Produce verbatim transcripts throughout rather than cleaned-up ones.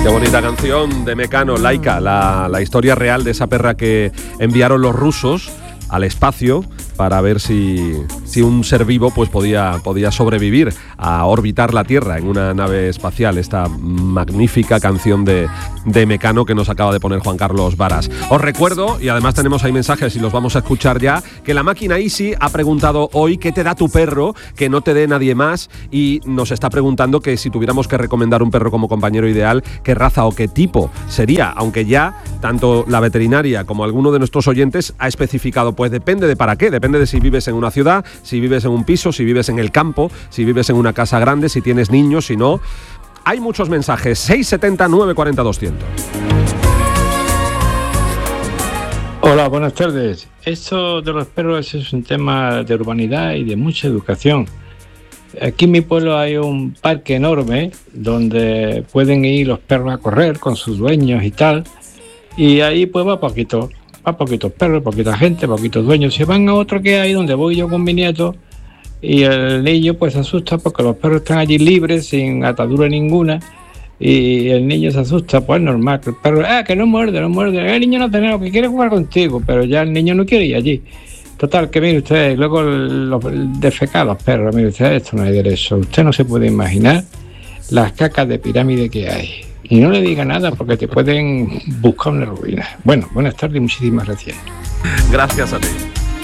Qué bonita canción de Mecano, Laika, la, la historia real de esa perra que enviaron los rusos al espacio para ver si, si un ser vivo pues podía, podía sobrevivir a orbitar la Tierra en una nave espacial. Esta magnífica canción de, de Mecano que nos acaba de poner Juan Carlos Varas. Os recuerdo, y además tenemos ahí mensajes y los vamos a escuchar ya, que la máquina Easy ha preguntado hoy qué te da tu perro que no te dé nadie más, y nos está preguntando que si tuviéramos que recomendar un perro como compañero ideal, qué raza o qué tipo sería, aunque ya tanto la veterinaria como alguno de nuestros oyentes ha especificado, pues depende de para qué, depende de si vives en una ciudad, si vives en un piso, si vives en el campo, si vives en una casa grande, si tienes niños, si no. Hay muchos mensajes. seis setenta, nueve cuarenta, doscientos. Hola, buenas tardes. Esto de los perros es un tema de urbanidad y de mucha educación. Aquí en mi pueblo hay un parque enorme donde pueden ir los perros a correr con sus dueños y tal, y ahí pues va poquito. A poquitos perros, poquita gente, poquitos dueños. Se van a otro que hay donde voy yo con mi nieto, y el niño pues se asusta porque los perros están allí libres, sin atadura ninguna, y el niño se asusta, pues normal, que el perro, ah, que no muerde, no muerde, el niño no tiene, que quiere jugar contigo, pero ya el niño no quiere ir allí. Total, que mire usted, luego los defecar los perros, mire usted, esto no hay derecho. Usted no se puede imaginar las cacas de pirámide que hay. Y no le diga nada porque te pueden buscar una ruina. Bueno, buenas tardes y muchísimas gracias. Gracias a ti.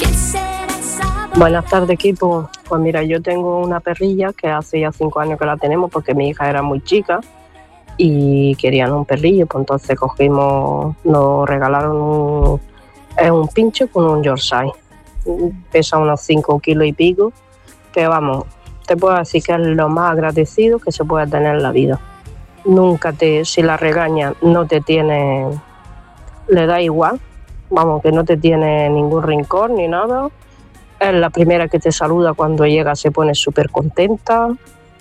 Buenas tardes, equipo. Pues mira, yo tengo una perrilla que hace ya cinco años que la tenemos porque mi hija era muy chica y querían un perrillo. Pues entonces cogimos, nos regalaron un, es un pincho con un Yorkshire. Pesa unos cinco kilos y pico. Que vamos, te puedo decir que es lo más agradecido que se puede tener en la vida. Nunca te, si la regaña, no te tiene, le da igual, vamos, que no te tiene ningún rincón ni nada. Es la primera que te saluda cuando llega, se pone súper contenta,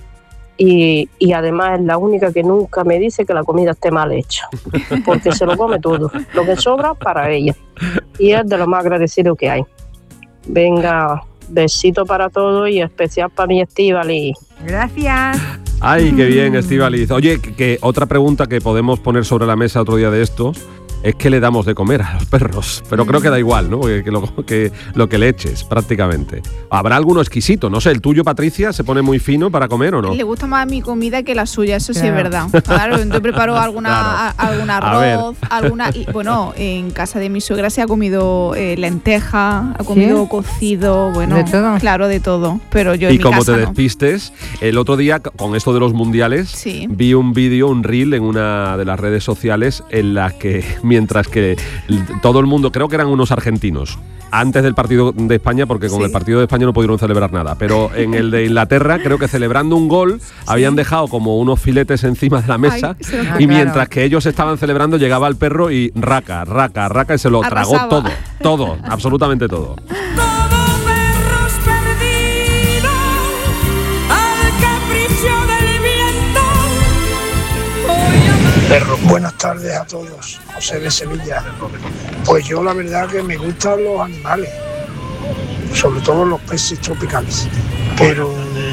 y, y además es la única que nunca me dice que la comida esté mal hecha, porque se lo come todo, lo que sobra para ella, y es de lo más agradecido que hay. Venga, besito para todos y especial para mi Estíbaliz. Gracias. Ay, qué bien, Estíbaliz. Oye, que, que otra pregunta que podemos poner sobre la mesa otro día de estos es qué le damos de comer a los perros. Pero creo que da igual, ¿no? Que, que, lo, que lo que le eches, prácticamente. ¿Habrá alguno exquisito? No sé, ¿el tuyo, Patricia, se pone muy fino para comer o no? Le gusta más mi comida que la suya, eso sí Claro. es verdad. Claro, yo preparo alguna, Claro. a- algún A arroz, alguna... Y, bueno, en casa de mi suegra se ha comido eh, lenteja, ha comido ¿Sí? cocido, bueno... ¿De todo? Claro, de todo, pero yo en Y mi como casa te no. despistes, el otro día, con esto de los mundiales, Sí. vi un vídeo, un reel en una de las redes sociales en la que, mientras que todo el mundo, creo que eran unos argentinos, antes del partido de España, porque con Sí. el partido de España no pudieron celebrar nada, pero en el de Inglaterra, creo que celebrando un gol, habían dejado como unos filetes encima de la mesa, Ay, se lo- Ah, y claro. mientras que ellos estaban celebrando, llegaba el perro y raca, raca, raca, y se lo tragó Arrasaba. todo, todo, absolutamente todo. Buenas tardes a todos, José de Sevilla. Pues yo la verdad que me gustan los animales, sobre todo los peces tropicales, pero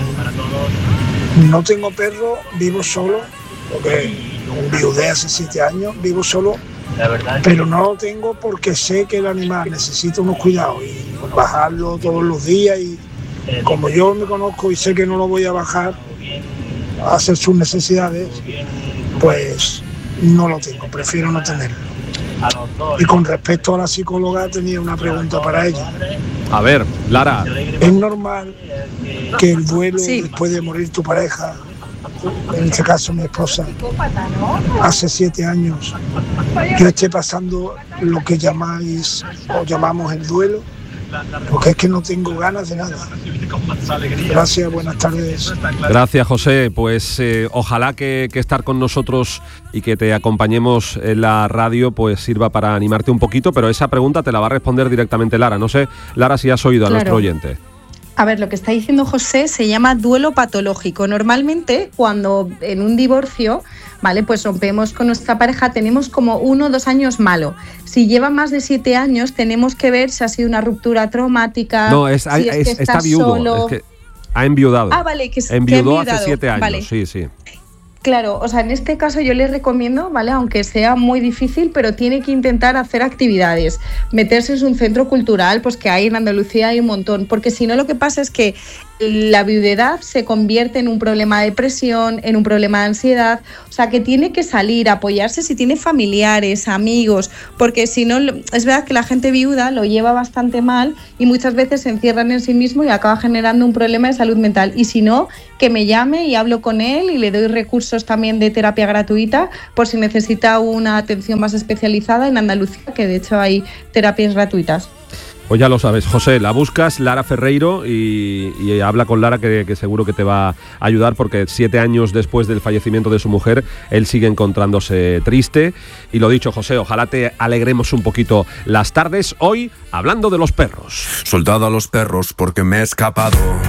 no tengo perro, vivo solo, porque viudé hace siete años, vivo solo, pero no lo tengo porque sé que el animal necesita unos cuidados y bajarlo todos los días, y como yo me conozco y sé que no lo voy a bajar a hacer sus necesidades, pues no lo tengo, prefiero no tenerlo. Y con respecto a la psicóloga, tenía una pregunta para ella. A ver, Lara, ¿Es normal que el duelo Sí. después de morir tu pareja, en este caso mi esposa, hace siete años, yo esté pasando lo que llamáis o llamamos el duelo? Porque es que no tengo ganas de nada. Gracias, buenas tardes. gracias, José. Pues eh, ojalá que, que estar con nosotros y que te acompañemos en la radio pues sirva para animarte un poquito, pero esa pregunta te la va a responder directamente Lara. No sé, Lara, si has oído a Claro. nuestro oyente. A ver, lo que está diciendo José se llama duelo patológico. Normalmente, cuando en un divorcio, ¿vale? Pues rompemos con nuestra pareja, tenemos como uno o dos años malo. Si lleva más de siete años, tenemos que ver si ha sido una ruptura traumática. No, es, si es es que es- está está viudo. solo. Es que ha enviudado. Ah, vale, que, que ha Enviudó hace enviudado. siete años, Vale. sí, sí. Claro, o sea, en este caso yo les recomiendo, ¿vale? Aunque sea muy difícil, pero tiene que intentar hacer actividades, meterse en un centro cultural, pues que hay en Andalucía hay un montón, porque si no lo que pasa es que la viudedad se convierte en un problema de depresión, en un problema de ansiedad, o sea que tiene que salir, apoyarse si tiene familiares, amigos, porque si no, es verdad que la gente viuda lo lleva bastante mal y muchas veces se encierran en sí mismo y acaba generando un problema de salud mental, y si no, que me llame y hablo con él y le doy recursos también de terapia gratuita por si necesita una atención más especializada en Andalucía, que de hecho hay terapias gratuitas. Pues ya lo sabes, José, la buscas, Lara Ferreiro, y, y habla con Lara, que, que seguro que te va a ayudar, porque siete años después del fallecimiento de su mujer, él sigue encontrándose triste. Y lo dicho, José, ojalá te alegremos un poquito las tardes, hoy hablando de los perros. Soldado a los perros porque me he escapado.